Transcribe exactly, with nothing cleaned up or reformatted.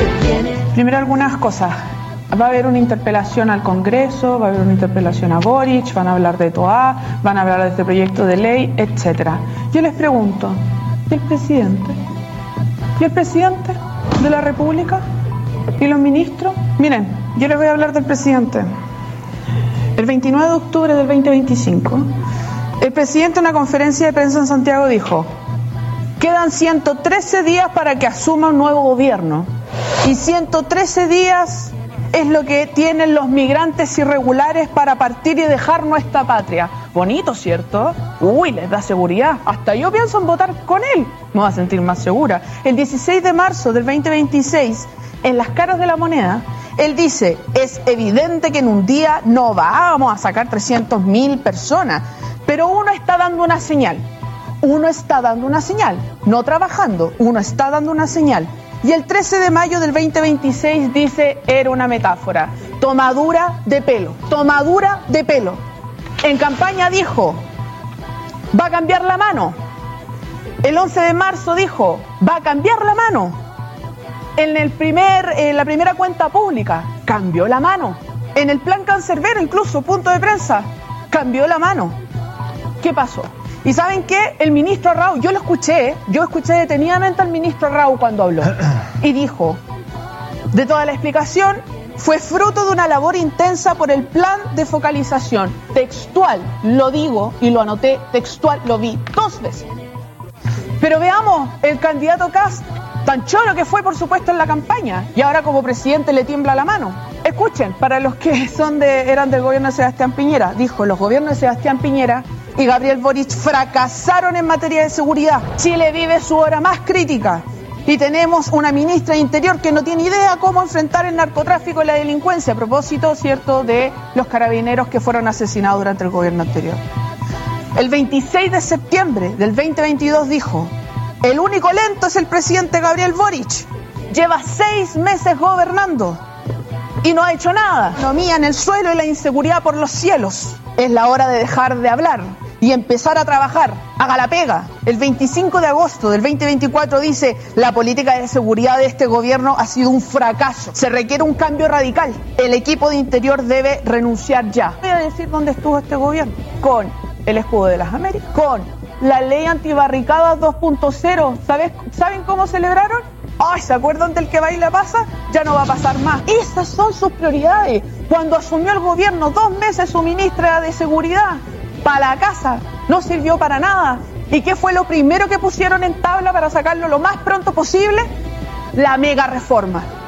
Primero algunas cosas. Va a haber una interpelación al Congreso, va a haber una interpelación a Boric, van a hablar de Toa, van a hablar de este proyecto de ley, etcétera. Yo les pregunto, ¿y el presidente? ¿Y el presidente de la República? ¿Y los ministros? Miren, yo les voy a hablar del presidente. El veintinueve de octubre del veinte veinticinco, el presidente en una conferencia de prensa en Santiago dijo: quedan ciento trece días para que asuma un nuevo gobierno, y ciento trece días es lo que tienen los migrantes irregulares para partir y dejar nuestra patria. Bonito, ¿cierto? Uy, les da seguridad. Hasta yo pienso en votar con él. Me voy a sentir más segura. El dieciséis de marzo del veinte veintiséis, en Las Caras de la Moneda, él dice: es evidente que en un día no vamos a sacar trescientas mil personas, pero uno está dando una señal. Uno está dando una señal. No trabajando, uno está dando una señal. Y el trece de mayo del veinte veintiséis dice: era una metáfora. Tomadura de pelo. Tomadura de pelo. En campaña dijo: va a cambiar la mano. El once de marzo dijo: va a cambiar la mano. En el primer, en la primera cuenta pública, cambió la mano. En el plan Cancerbero, incluso, punto de prensa, cambió la mano. ¿Qué pasó? ¿Y saben qué? El ministro Rau, yo lo escuché, yo escuché detenidamente al ministro Rau cuando habló. Y dijo, de toda la explicación, fue fruto de una labor intensa por el plan de focalización. Textual, lo digo y lo anoté, textual, lo vi dos veces. Pero veamos, el candidato Kast, tan choro que fue, por supuesto, en la campaña, y ahora como presidente le tiembla la mano. Escuchen, para los que son de, eran del gobierno de Sebastián Piñera, dijo: los gobiernos de Sebastián Piñera y Gabriel Boric fracasaron en materia de seguridad. Chile vive su hora más crítica y tenemos una ministra de Interior que no tiene idea cómo enfrentar el narcotráfico y la delincuencia, a propósito, cierto, de los carabineros que fueron asesinados durante el gobierno anterior. El veintiséis de septiembre del veinte veintidós dijo: el único lento es el presidente Gabriel Boric. Lleva seis meses gobernando y no ha hecho nada. La economía en el suelo y la inseguridad por los cielos. Es la hora de dejar de hablar y empezar a trabajar. Haga la pega. El veinticinco de agosto del veinte veinticuatro dice: la política de seguridad de este gobierno ha sido un fracaso. Se requiere un cambio radical. El equipo de Interior debe renunciar ya. Voy a decir dónde estuvo este gobierno. Con el escudo de las Américas, con la ley antibarricadas dos punto cero. ¿Sabes, ¿Saben cómo celebraron? Ay, ¿se acuerdan del que baila pasa? Ya no va a pasar más. Esas son sus prioridades. Cuando asumió el gobierno, dos meses su ministra de Seguridad para la casa, no sirvió para nada. ¿Y qué fue lo primero que pusieron en tabla para sacarlo lo más pronto posible? La mega reforma.